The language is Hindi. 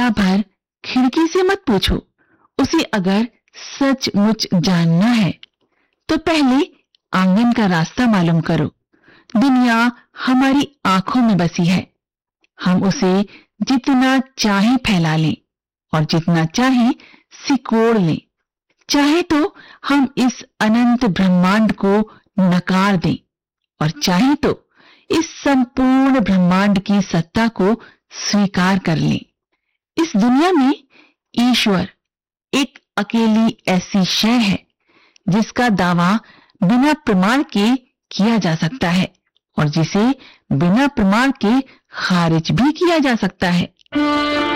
घंटा भर खिड़की से मत पूछो। उसे अगर सचमुच जानना है तो पहले आंगन का रास्ता मालूम करो। दुनिया हमारी आंखों में बसी है। हम उसे जितना चाहे फैला लें और जितना चाहे सिकोड़ लें। चाहे तो हम इस अनंत ब्रह्मांड को नकार दें और चाहे तो इस संपूर्ण ब्रह्मांड की सत्ता को स्वीकार कर लें। इस दुनिया में ईश्वर एक अकेली ऐसी शय है जिसका दावा बिना प्रमाण के किया जा सकता है और जिसे बिना प्रमाण के खारिज भी किया जा सकता है।